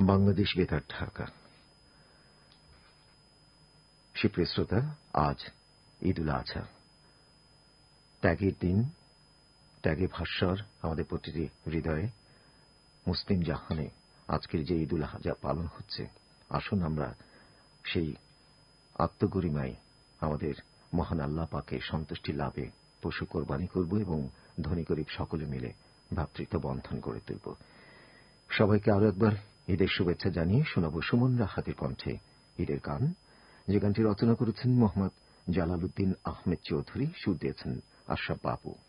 বাংলাদেশ বেতার ঢাকা। সুপ্রিয় শ্রোতা, আজ ঈদুল আজহা, ত্যাগের দিন, ত্যাগে ভাস্বর আমাদের প্রতিটি হৃদয়ে। মুসলিম জাহানে আজকের যে ঈদুল আজহা পালন হচ্ছে, আসুন আমরা সেই আত্মগরিমায় আমাদের মহান আল্লাহ পাকের সন্তুষ্টি লাভে পশু কোরবানি করব এবং ধনী গরিব সকলে মিলে ভ্রাতৃত্ব বন্ধন গড়ে তুলব। সবাইকে আরো একবার ঈদের শুভেচ্ছা জানিয়ে শোনাব সুমন রাহাতের কণ্ঠে ঈদের গান, যে গানটি রচনা করেছেন মোহাম্মদ জালালউদ্দিন আহমেদ চৌধুরী, সুর দিয়েছেন আশরাফ বাবু।